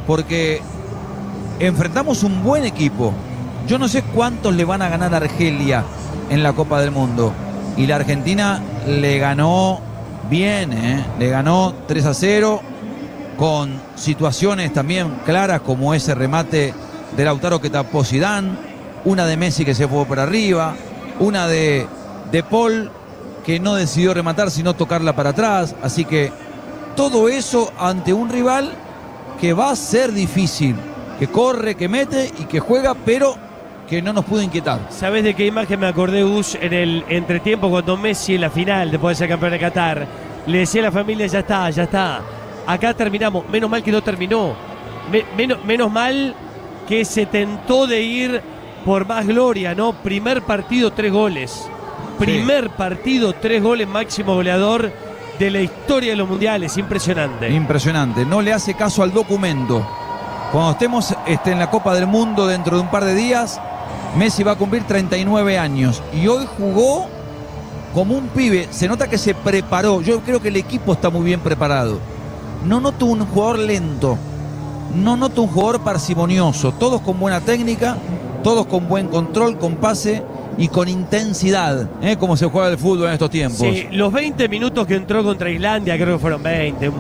porque enfrentamos un buen equipo. Yo no sé cuántos le van a ganar a Argelia en la Copa del Mundo. Y la Argentina le ganó bien, le ganó 3-0 con situaciones también claras como ese remate de Lautaro que tapó Zidane, una de Messi que se fue por arriba, una de Paul que no decidió rematar sino tocarla para atrás. Así que todo eso ante un rival que va a ser difícil, que corre, que mete y que juega, pero que no nos pudo inquietar. ¿Sabés de qué imagen me acordé, Gus? En el entretiempo cuando Messi en la final, después de ser campeón de Qatar, le decía a la familia, ya está, ya está. Acá terminamos. Menos mal que no terminó. Menos mal que se tentó de ir por más gloria, ¿no? Primer partido, 3 goles. Primer partido, 3 goles, máximo goleador de la historia de los mundiales. Impresionante. Impresionante. No le hace caso al documento. Cuando estemos en la Copa del Mundo dentro de un par de días, Messi va a cumplir 39 años. Y hoy jugó como un pibe. Se nota que se preparó. Yo creo que el equipo está muy bien preparado. No noto un jugador lento. No noto un jugador parsimonioso. Todos con buena técnica, todos con buen control, con pase y con intensidad, como se juega el fútbol en estos tiempos. Sí, los 20 minutos que entró contra Islandia, creo que fueron 20,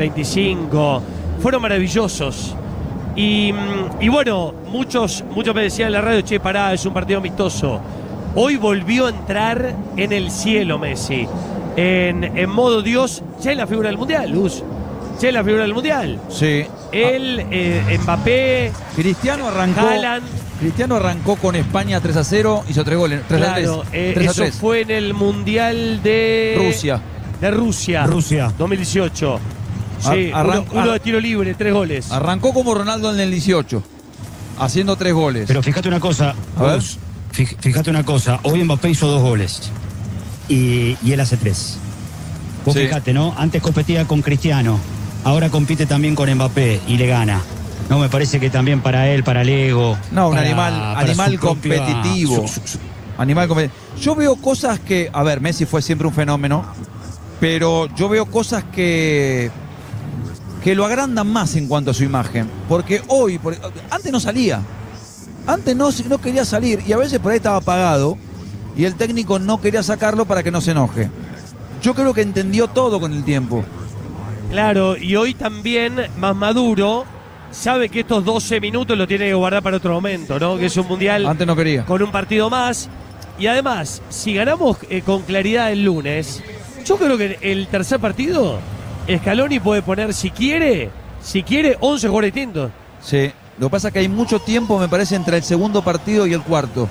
25, fueron maravillosos. Y bueno, muchos me decían en la radio, che, pará, es un partido amistoso. Hoy volvió a entrar en el cielo Messi, en modo Dios, ya en la figura del Mundial, Luz. Ya en la figura del Mundial. Sí. Él, Mbappé, Cristiano arrancó. Haaland. Cristiano arrancó con España 3-0, hizo 3 goles. 3-3. Claro, eso fue en el Mundial de Rusia. De Rusia. 2018. Sí, uno de tiro libre, 3 goles. Arrancó como Ronaldo en el 18, haciendo 3 goles. Pero fíjate una cosa, fíjate una cosa, hoy Mbappé hizo 2 goles y él hace 3. Vos fíjate, ¿no? Antes competía con Cristiano, ahora compite también con Mbappé y le gana. No, me parece que también para él, para el ego. No, un animal competitivo. Animal competitivo. Yo veo cosas que, a ver, Messi fue siempre un fenómeno, pero yo veo cosas que lo agrandan más en cuanto a su imagen. Porque hoy, antes no salía. Antes no quería salir y a veces por ahí estaba apagado y el técnico no quería sacarlo para que no se enoje. Yo creo que entendió todo con el tiempo. Claro, y hoy también, más maduro, sabe que estos 12 minutos lo tiene que guardar para otro momento, ¿no? Que es un mundial. Antes no quería. Con un partido más. Y además, si ganamos con claridad el lunes, yo creo que el tercer partido, Scaloni puede poner, si quiere, 11 jugadores distintos. Sí, lo que pasa es que hay mucho tiempo, me parece, entre el segundo partido y el cuarto.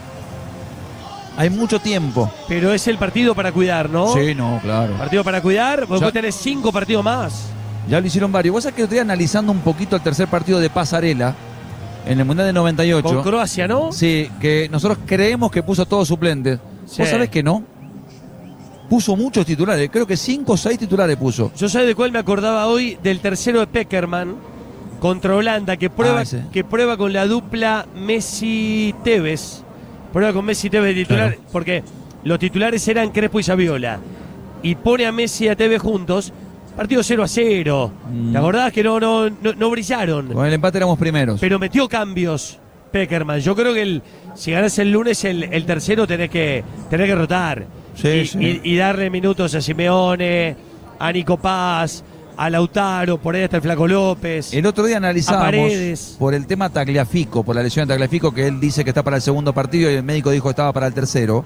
Hay mucho tiempo. Pero es el partido para cuidar, ¿no? Sí, no, claro. Partido para cuidar, porque vos tenés 5 partidos más. Ya lo hicieron varios. Vos sabés que estoy analizando un poquito el tercer partido de Pasarela en el Mundial de 98. Con Croacia, ¿no? Sí, que nosotros creemos que puso todos suplentes. Sí. Vos sabés que no. Puso muchos titulares, creo que 5 o 6 titulares puso. Yo sé de cuál me acordaba hoy, del tercero de Pekerman contra Holanda, que prueba con la dupla Messi-Tevez. Prueba con Messi-Tevez de titular, claro. Porque los titulares eran Crespo y Saviola. Y pone a Messi y a Tevez juntos. Partido 0-0. ¿Te acordás que no brillaron? Con el empate éramos primeros. Pero metió cambios Pekerman. Yo creo que si ganás el lunes el tercero tenés que rotar. Sí, y darle minutos a Simeone, a Nico Paz, a Lautaro, por ahí hasta el Flaco López. El otro día analizábamos por el tema Tagliafico, por la lesión de Tagliafico, que él dice que está para el segundo partido y el médico dijo que estaba para el tercero.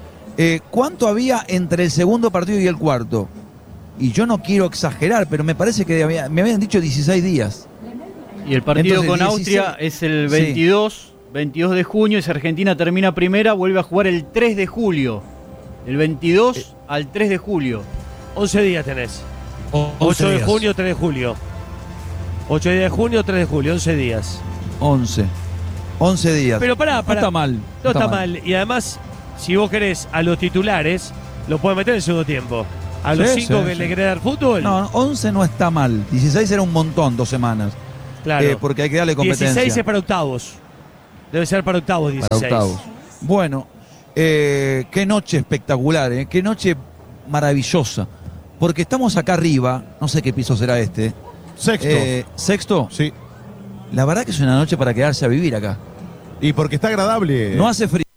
¿Cuánto había entre el segundo partido y el cuarto? Y yo no quiero exagerar, pero me parece que me habían dicho 16 días. Y el partido con Austria es el 22 de junio, y si Argentina termina primera, vuelve a jugar el 3 de julio. El 22 al 3 de julio. 11 días tenés. 8 de junio, 3 de julio. 8 días de junio, 3 de julio, 11 días. 11 días. Pero pará. No está mal. No está mal. Y además, si vos querés a los titulares, los podés meter en el segundo tiempo. A los 5 que le querés dar fútbol. No, 11 no está mal. 16 era un montón, 2 semanas. Claro. Porque hay que darle competencia. 16 es para octavos. Debe ser para octavos, 16. Para octavos. Bueno, qué noche espectacular, qué noche maravillosa. Porque estamos acá arriba, no sé qué piso será este. Sexto. ¿Sexto? Sí. La verdad que es una noche para quedarse a vivir acá. Y porque está agradable. No hace frío.